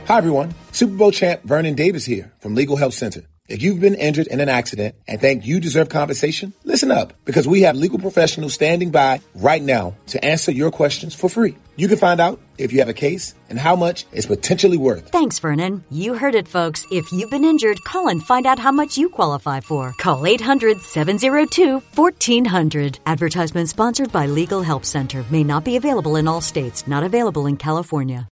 Hi, everyone. Super Bowl champ Vernon Davis here from Legal Help Center. If you've been injured in an accident and think you deserve compensation, listen up, because we have legal professionals standing by right now to answer your questions for free. You can find out if you have a case and how much it's potentially worth. Thanks, Vernon. You heard it, folks. If you've been injured, call and find out how much you qualify for. Call 800-702-1400. Advertisement sponsored by Legal Help Center. May not be available in all states. Not available in California.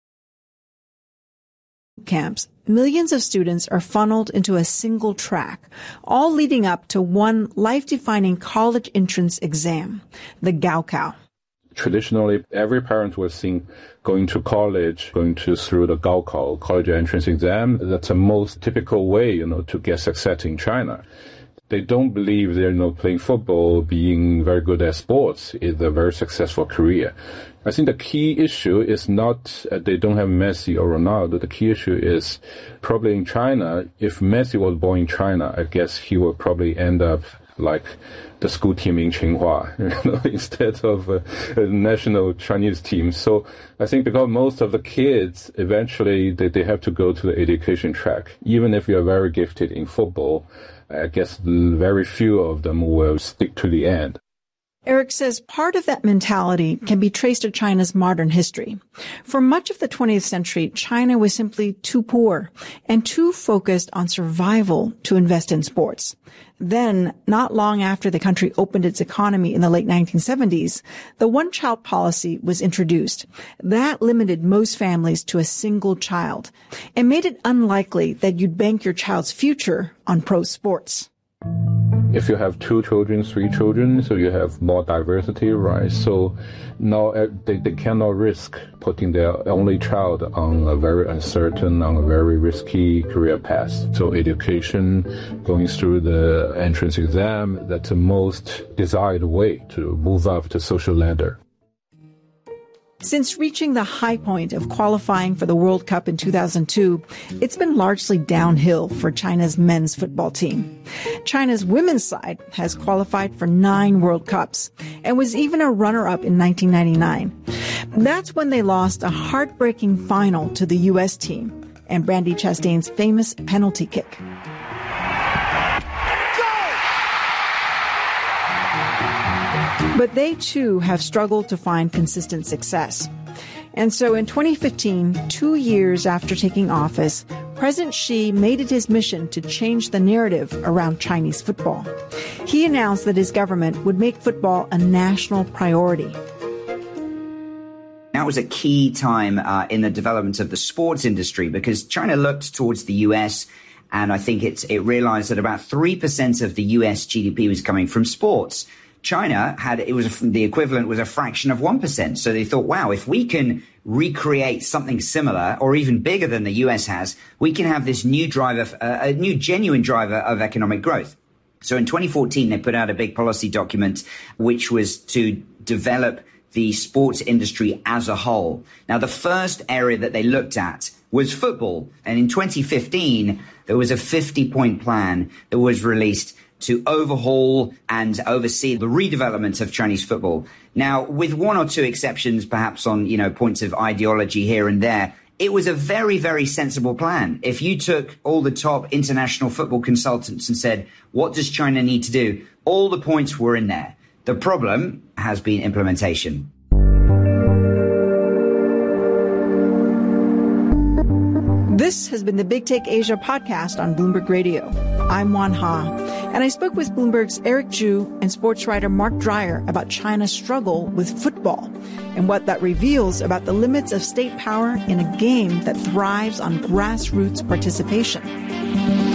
Camps, millions of students are funneled into a single track, all leading up to one life-defining college entrance exam, the Gaokao. Traditionally, every parent was seen going to college, through the Gaokao, college entrance exam. That's the most typical way, to get success in China. They don't believe they're, playing football, being very good at sports is a very successful career. I think the key issue is not they don't have Messi or Ronaldo. The key issue is probably in China. If Messi was born in China, I guess he would probably end up like the school team in Tsinghua, instead of a national Chinese team. So I think because most of the kids, eventually they have to go to the education track. Even if you're very gifted in football, I guess very few of them will stick to the end. Eric says part of that mentality can be traced to China's modern history. For much of the 20th century, China was simply too poor and too focused on survival to invest in sports. Then, not long after the country opened its economy in the late 1970s, the one-child policy was introduced. That limited most families to a single child and made it unlikely that you'd bank your child's future on pro sports. If you have 2 children, 3 children, so you have more diversity, right? So now they cannot risk putting their only child on a very uncertain, on a very risky career path. So education, going through the entrance exam, that's the most desired way to move up the social ladder. Since reaching the high point of qualifying for the World Cup in 2002, it's been largely downhill for China's men's football team. China's women's side has qualified for 9 World Cups and was even a runner-up in 1999. That's when they lost a heartbreaking final to the U.S. team and Brandi Chastain's famous penalty kick. But they, too, have struggled to find consistent success. And so in 2015, 2 years after taking office, President Xi made it his mission to change the narrative around Chinese football. He announced that his government would make football a national priority. That was a key time in the development of the sports industry because China looked towards the U.S., and I think it realized that about 3% of the U.S. GDP was coming from sports. China the equivalent was a fraction of 1%. So they thought, wow, if we can recreate something similar or even bigger than the US has, we can have this new driver, a new genuine driver of economic growth. So in 2014, they put out a big policy document, which was to develop the sports industry as a whole. Now, the first area that they looked at was football. And in 2015, there was a 50-point plan that was released to overhaul and oversee the redevelopment of Chinese football. Now, with 1 or 2 exceptions, perhaps on, points of ideology here and there, it was a very, very sensible plan. If you took all the top international football consultants and said, what does China need to do? All the points were in there. The problem has been implementation. This has been the Big Take Asia podcast on Bloomberg Radio. I'm Wan Ha, and I spoke with Bloomberg's Eric Zhu and sports writer Mark Dreyer about China's struggle with football and what that reveals about the limits of state power in a game that thrives on grassroots participation.